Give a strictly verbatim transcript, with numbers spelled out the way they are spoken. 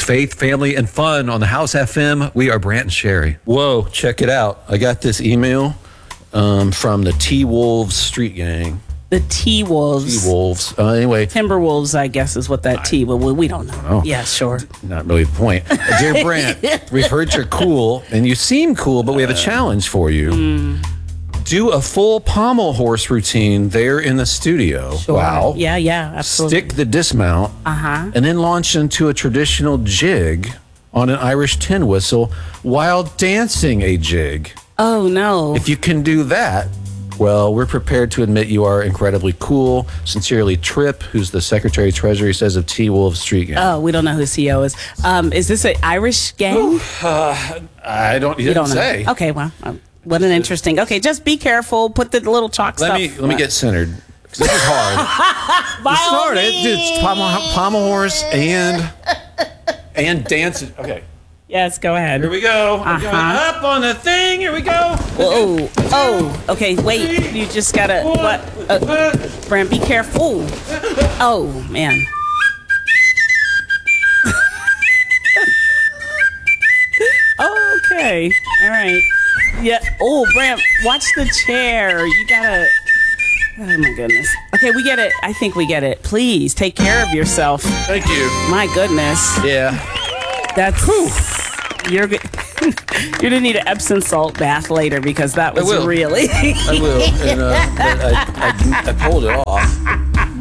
faith, family, and fun on the House F M. We are Brant and Sherry. Whoa, check it out. I got this email um, from the T-Wolves Street Gang. The T-Wolves. T-Wolves. Uh, anyway. Timberwolves, I guess, is what that T, well, we don't know. Oh. Yeah, sure. Not really the point. Uh, Dear Brant, we've heard you're cool, and you seem cool, but we have a challenge for you. Mm. Do a full pommel horse routine there in the studio. Sure. Wow. Yeah, yeah, absolutely. Stick the dismount. Uh-huh. And then launch into a traditional jig on an Irish tin whistle while dancing a jig. Oh, no. If you can do that, well, we're prepared to admit you are incredibly cool. Sincerely, Tripp, who's the Secretary of Treasury, says of T-Wolves Street Gang. Oh, we don't know who C E O is. Um, is this an Irish gang? Uh, I don't, you, You didn't don't say. know. Okay, well, um, what an interesting. Okay, just be careful. Put the little chalk Let stuff. me let me get centered. This is hard. By It's all hard. It- means. It's pommel, pommel horse and and dance. Okay, Yes, go ahead. here we go. I'm going Uh-huh. up on the thing. Here we go. Oh, oh, okay, wait. You just gotta, what? Uh, Brent, be careful. Oh, man. Oh, okay. All right. Yeah. Oh, Brent, watch the chair. You gotta. Oh, my goodness. Okay, we get it. I think we get it. Please take care of yourself. Thank you. My goodness. Yeah. That's. You're, g- you're gonna need an Epsom salt bath later because that was will. really. I will. And, uh, but I, I, I pulled it off.